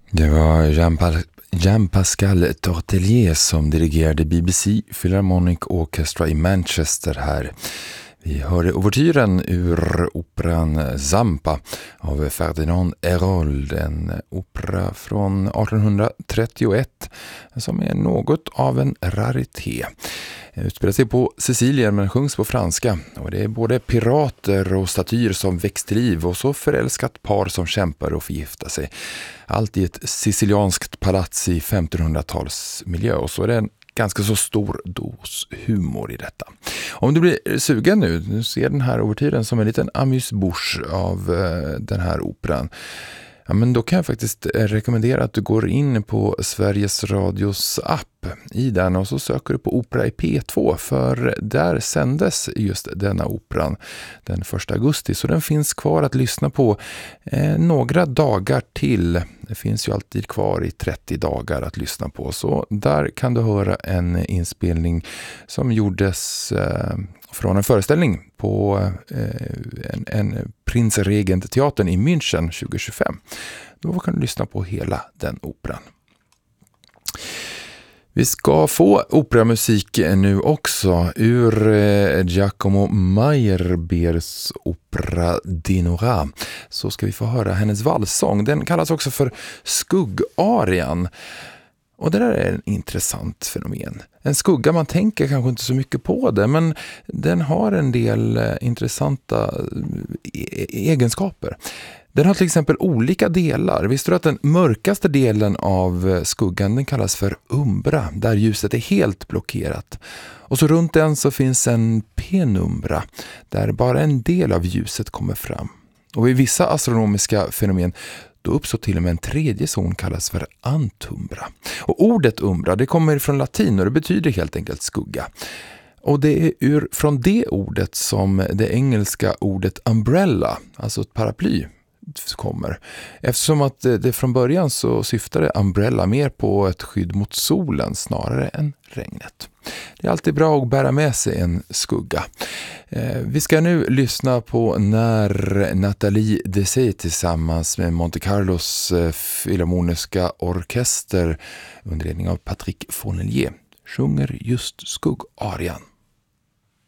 Det var Jean-Pascal Tortelier som dirigerade BBC Philharmonic Orchestra i Manchester här. Vi hörde ouvertyren ur operan Zampa av Ferdinand Hérold, en opera från 1831 som är något av en rarité. Utspelar sig på Sicilien men sjungs på franska, och det är både pirater och statyer som väcks till liv och så förälskat par som kämpar och förgiftar sig. Allt i ett sicilianskt palats i 1500-talsmiljö, och så är det en ganska så stor dos humor i detta. Om du blir sugen nu ser den här ouvertyren som en liten amuse-bouche av den här operan. Ja, men då kan jag faktiskt rekommendera att du går in på Sveriges Radios app i den och så söker du på opera i P2, för där sändes just denna operan den 1 augusti, så den finns kvar att lyssna på några dagar till. Det finns ju alltid kvar i 30 dagar att lyssna på, så där kan du höra en inspelning som gjordes från en föreställning på en Prinzregent-teatern i München 2025. Då kan du lyssna på hela den operan. Vi ska få operamusik nu också ur Giacomo Meyerbeers opera Dinora. Så ska vi få höra hennes valssång. Den kallas också för skuggarian. Och det där är en intressant fenomen. En skugga, man tänker kanske inte så mycket på det, men den har en del intressanta egenskaper. Den har till exempel olika delar. Visste du att den mörkaste delen av skuggan den kallas för umbra, där ljuset är helt blockerat. Och så runt den så finns en penumbra, där bara en del av ljuset kommer fram. Och i vissa astronomiska fenomen då uppstår till och med en tredje zon, kallas för antumbra. Och ordet umbra det kommer från latin och det betyder helt enkelt skugga. Och det är från det ordet som det engelska ordet umbrella, alltså ett paraply, kommer. Eftersom att det från början så syftade umbrella mer på ett skydd mot solen snarare än regnet. Det är alltid bra att bära med sig en skugga. Vi ska nu lyssna på när Nathalie Dessay tillsammans med Monte Carlos Filharmoniska orkester under ledning av Patrick Fonelier sjunger just skuggarian.